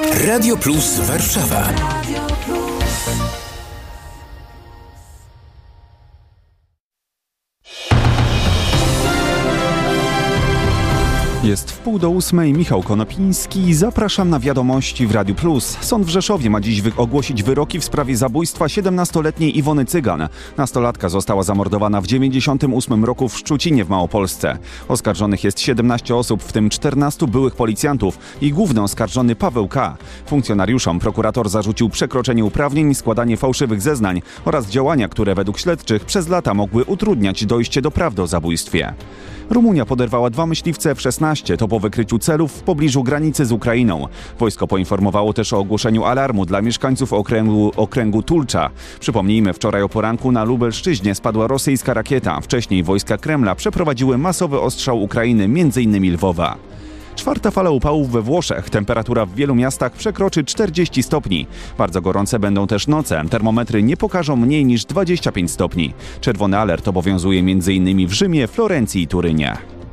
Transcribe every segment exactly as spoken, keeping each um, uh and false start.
Radio Plus Warszawa. Jest w pół do ósmej, Michał Konopiński. Zapraszam na wiadomości w Radiu Plus. Sąd w Rzeszowie ma dziś wy- ogłosić wyroki w sprawie zabójstwa siedemnastoletniej Iwony Cygan. Nastolatka została zamordowana w dziewięćdziesiątym ósmym roku w Szczucinie w Małopolsce. Oskarżonych jest siedemnaście osób, w tym czternastu byłych policjantów i główny oskarżony Paweł K. Funkcjonariuszom prokurator zarzucił przekroczenie uprawnień, składanie fałszywych zeznań oraz działania, które według śledczych przez lata mogły utrudniać dojście do prawdy o zabójstwie. Rumunia poderwała dwa myśliwce F szesnaście, to po wykryciu celów w pobliżu granicy z Ukrainą. Wojsko poinformowało też o ogłoszeniu alarmu dla mieszkańców okręgu, okręgu Tulcza. Przypomnijmy, wczoraj o poranku na Lubelszczyźnie spadła rosyjska rakieta. Wcześniej wojska Kremla przeprowadziły masowy ostrzał Ukrainy, m.in. Lwowa. Czwarta fala upałów we Włoszech. Temperatura w wielu miastach przekroczy czterdzieści stopni. Bardzo gorące będą też noce. Termometry nie pokażą mniej niż dwadzieścia pięć stopni. Czerwony alert obowiązuje m.in. w Rzymie, Florencji i Turynie.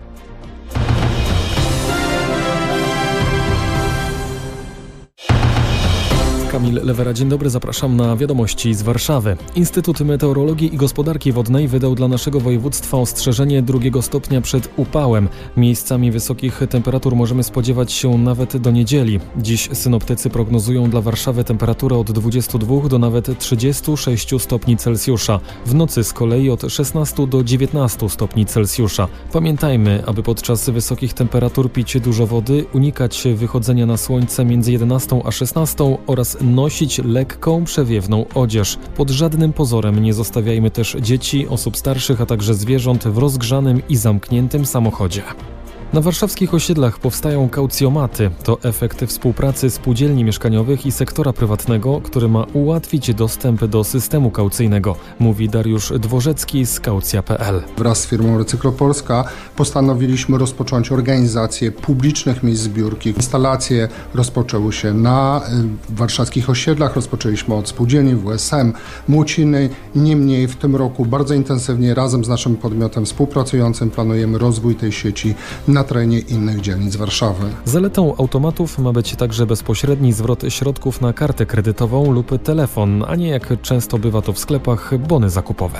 Kamil Lewera, dzień dobry, zapraszam na wiadomości z Warszawy. Instytut Meteorologii i Gospodarki Wodnej wydał dla naszego województwa ostrzeżenie drugiego stopnia przed upałem. Miejscami wysokich temperatur możemy spodziewać się nawet do niedzieli. Dziś synoptycy prognozują dla Warszawy temperaturę od dwudziestu dwóch do nawet trzydziestu sześciu stopni Celsjusza. W nocy z kolei od szesnastu do dziewiętnastu stopni Celsjusza. Pamiętajmy, aby podczas wysokich temperatur pić dużo wody, unikać wychodzenia na słońce między jedenastą a szesnastą oraz nosić lekką, przewiewną odzież. Pod żadnym pozorem nie zostawiajmy też dzieci, osób starszych, a także zwierząt w rozgrzanym i zamkniętym samochodzie. Na warszawskich osiedlach powstają kaucjomaty. To efekt współpracy spółdzielni mieszkaniowych i sektora prywatnego, który ma ułatwić dostęp do systemu kaucyjnego, mówi Dariusz Dworzecki z kaucja kropka p l. Wraz z firmą Recyklopolska postanowiliśmy rozpocząć organizację publicznych miejsc zbiórki. Instalacje rozpoczęły się na warszawskich osiedlach, rozpoczęliśmy od spółdzielni W S M, Młociny. Niemniej w tym roku bardzo intensywnie razem z naszym podmiotem współpracującym planujemy rozwój tej sieci na terenie innych dzielnic Warszawy. Zaletą automatów ma być także bezpośredni zwrot środków na kartę kredytową lub telefon, a nie jak często bywa to w sklepach, bony zakupowe.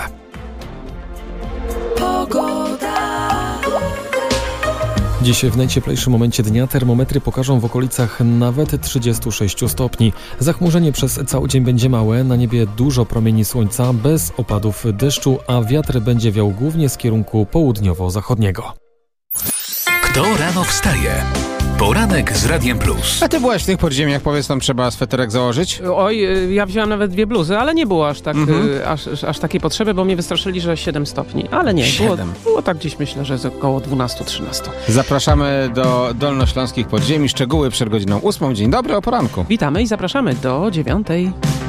Dziś w najcieplejszym momencie dnia termometry pokażą w okolicach nawet trzydziestu sześciu stopni. Zachmurzenie przez cały dzień będzie małe, na niebie dużo promieni słońca, bez opadów deszczu, a wiatr będzie wiał głównie z kierunku południowo-zachodniego. Kto rano wstaje? Poranek z Radiem Plus. A ty byłaś w tych podziemiach, powiedz, tam trzeba sweterek założyć? Oj, ja wziąłem nawet dwie bluzy, ale nie było aż tak, Mhm. y, aż, aż takiej potrzeby, bo mnie wystraszyli, że siedem stopni. Ale nie, było, Siedem. było tak gdzieś, myślę, że jest około dwanaście trzynaście. Zapraszamy do dolnośląskich podziemi. Szczegóły przed godziną ósmą. Dzień dobry, o poranku. Witamy i zapraszamy do dziewiątej.